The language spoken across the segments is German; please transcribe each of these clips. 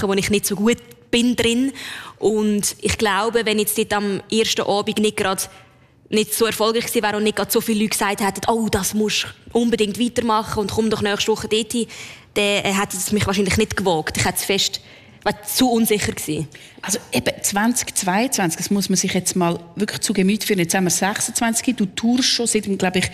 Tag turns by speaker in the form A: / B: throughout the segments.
A: machen, wo ich nicht so gut bin drin. Und ich glaube, wenn jetzt dort am ersten Abend nicht so erfolgreich gewesen wäre und nicht gerade so viele Leute gesagt hätten, oh, das musst du unbedingt weitermachen und komm doch nächste Woche dorthin, dann hätte es mich wahrscheinlich nicht gewagt. Ich hätte es zu unsicher gewesen.
B: Also eben 2022, das muss man sich jetzt mal wirklich zu Gemüte führen. Jetzt haben wir 26, du tourst schon seit, glaube ich,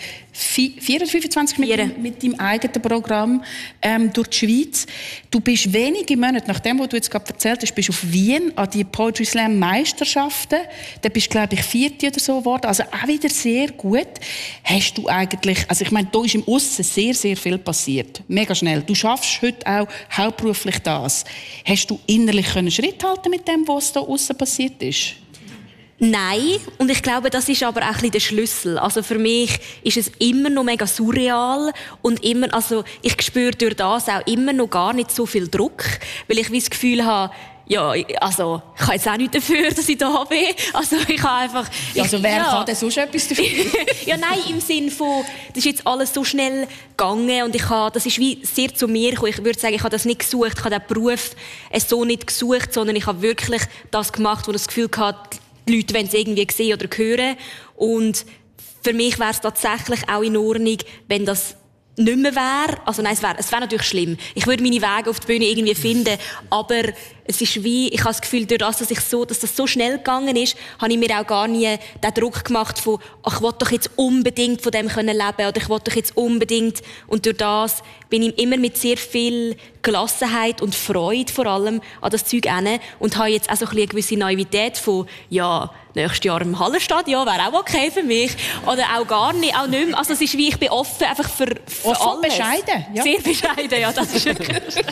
B: 25 mit deinem eigenen Programm durch die Schweiz. Du bist wenige Monate, nach dem, was du jetzt gerade erzählt hast, bist auf Wien an die Poetry Slam Meisterschaften. Da bist du, glaube ich, 4. oder so geworden. Also auch wieder sehr gut. Hast du eigentlich, also ich meine, da ist im Aussen sehr, sehr viel passiert. Mega schnell. Du schaffst heute auch hauptberuflich das. Hast du innerlich Schritt halten mit dem, was da aussen passiert ist?
A: Nein, und ich glaube, das ist aber auch ein bisschen der Schlüssel. Also für mich ist es immer noch mega surreal und ich spüre durch das auch immer noch gar nicht so viel Druck, weil ich das Gefühl habe, ja, also, ich kann jetzt auch nichts dafür, dass ich da bin. Also, ich habe einfach...
B: wer kann denn sonst etwas dafür?
A: Ja, nein, im Sinne von, das ist jetzt alles so schnell gegangen und das ist wie sehr zu mir gekommen. Ich würde sagen, ich habe das nicht gesucht, ich habe den Beruf so nicht gesucht, sondern ich habe wirklich das gemacht, wo ich das Gefühl hatte, die Leute wollen es irgendwie sehen oder hören. Und für mich wäre es tatsächlich auch in Ordnung, wenn das nicht mehr wäre. Also nein, es wäre natürlich schlimm. Ich würde meine Wege auf die Bühne irgendwie finden, aber es ist wie, ich habe das Gefühl, durch das, dass das so schnell gegangen ist, habe ich mir auch gar nie den Druck gemacht von, ich will doch jetzt unbedingt von dem leben können oder ich will doch jetzt unbedingt. Und durch das bin ich immer mit sehr viel Gelassenheit und Freude vor allem an das Zeug hin und habe jetzt auch so eine gewisse Naivität von, ja, nächstes Jahr im Hallenstadion wäre auch okay für mich. Oder auch gar nicht, auch nicht mehr. Also es ist wie, ich bin offen einfach für alles.
B: Bescheiden. Ja.
A: Sehr bescheiden, ja, das ist wirklich.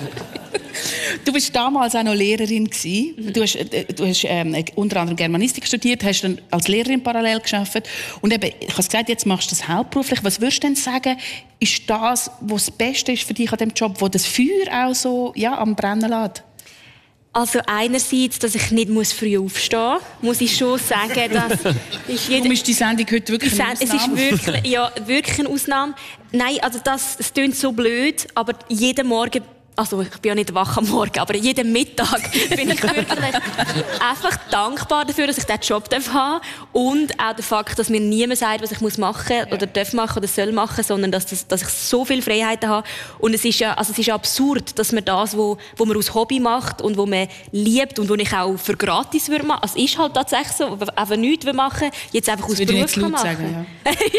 B: Du bist damals auch noch Lehrerin gewesen. Du hast unter anderem Germanistik studiert, hast dann als Lehrerin parallel gearbeitet. Und eben, ich habe gesagt, jetzt machst du das hauptberuflich. Was würdest du denn sagen, ist das, was das Beste ist für dich an diesem Job, wo das Feuer auch so am Brennen lässt?
A: Also einerseits, dass ich nicht früh aufstehen muss ich schon sagen, dass
B: Darum ist die Sendung heute wirklich eine Ausnahme.
A: Es ist wirklich eine Ausnahme. Nein, also es klingt so blöd, aber jeden Morgen, also ich bin ja nicht wach am Morgen, aber jeden Mittag bin ich wirklich einfach dankbar dafür, dass ich diesen Job haben darf. Und auch der Fakt, dass mir niemand sagt, was ich machen muss oder darf machen oder soll machen, sondern dass ich so viele Freiheiten habe. Und es ist ja absurd, dass man das, wo man aus Hobby macht und wo man liebt und wo ich auch für gratis würde machen. Also es ist halt tatsächlich so, einfach nichts machen, jetzt einfach aus Beruf kann machen. Sagen,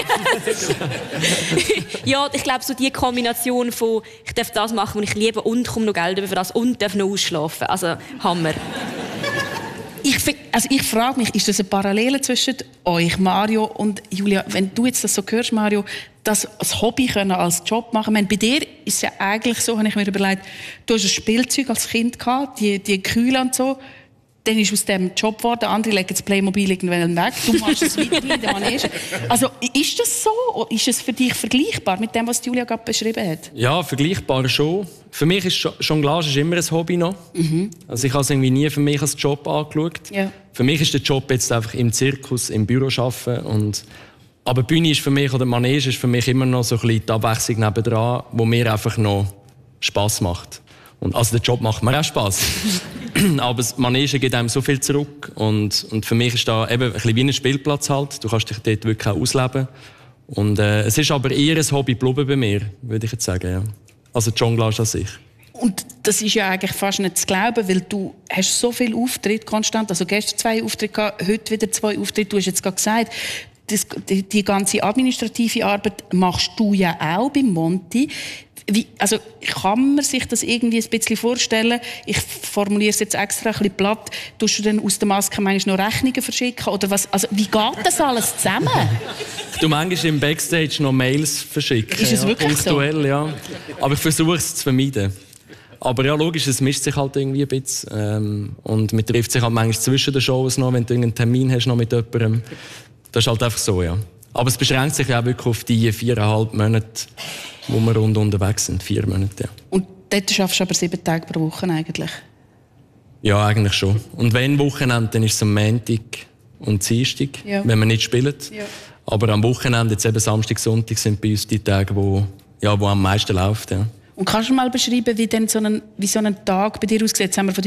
A: ja, ich glaube, so die Kombination von, ich darf das machen, was ich liebe, und komme noch Geld über für das und darf noch ausschlafen. Also, Hammer.
B: Ich frage mich, ist das eine Parallele zwischen euch, Mario und Julia? Wenn du jetzt das so hörst, Mario, das als Hobby können, als Job machen. Ich meine, bei dir ist es ja eigentlich so, habe ich mir überlegt, du hast ein Spielzeug als Kind gehabt, die Kühle und so. Dann ist aus dem Job geworden, andere legen das Playmobil irgendwann weg, du machst es weiterhin in der Manege. Also, ist das so? Ist es für dich vergleichbar mit dem, was Julia gerade beschrieben hat?
C: Ja, vergleichbar schon. Für mich ist Jonglage ist immer ein Hobby noch. Also ich habe es irgendwie nie für mich als Job angeschaut.
B: Ja.
C: Für mich ist der Job jetzt einfach im Zirkus, im Büro arbeiten. Aber die Bühne ist für mich, oder die Manege ist für mich immer noch so ein bisschen die Abwechslung nebendran, wo mir einfach noch Spass macht. Also der Job macht mir auch Spass. Aber das Manege gibt einem so viel zurück. Und für mich ist da eben ein bisschen wie ein Spielplatz halt. Du kannst dich dort wirklich auch ausleben. Und es ist aber eher ein Hobby geblieben bei mir, würde ich jetzt sagen. Ja. Also die Jonglage an sich.
B: Und das ist ja eigentlich fast nicht zu glauben, weil du hast so viele Auftritte konstant. Also gestern 2 Auftritte gehabt, heute wieder 2 Auftritte. Du hast jetzt gerade gesagt, die ganze administrative Arbeit machst du ja auch beim Monti. Also kann man sich das irgendwie ein bisschen vorstellen? Ich formuliere es jetzt extra ein bisschen platt. Tust du dann aus der Maske manchmal noch Rechnungen verschicken? Oder was? Also, wie geht das alles zusammen?
C: Du manchmal im Backstage noch Mails verschicken.
B: Ist es wirklich
C: punktuell,
B: so?
C: Ja. Aber ich versuche es zu vermeiden. Aber ja, logisch, es mischt sich halt irgendwie ein bisschen. Und man trifft sich halt manchmal zwischen den Shows noch, wenn du irgendeinen Termin hast noch mit jemandem. Das ist halt einfach so, ja. Aber es beschränkt sich ja auch wirklich auf die 4,5 Monate, wo wir rund unterwegs sind. 4 Monate, ja.
B: Und dort schaffst du aber 7 Tage pro Woche eigentlich?
C: Ja, eigentlich schon. Und wenn Wochenende, dann ist es am Montag und Dienstag, wenn wir nicht spielen. Ja. Aber am Wochenende, jetzt eben Samstag, Sonntag, sind bei uns die Tage, wo am meisten läuft. Ja.
B: Und kannst du mal beschreiben, wie so ein Tag bei dir aussieht? Jetzt haben wir von